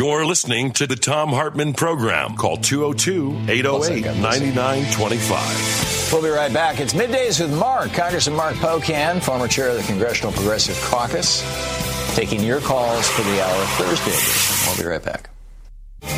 You're listening to the Thom Hartmann Program. Call 202-808-9925. We'll be right back. It's Middays with Mark. Congressman Mark Pocan, former chair of the Congressional Progressive Caucus, taking your calls for the hour Thursday edition. We'll be right back.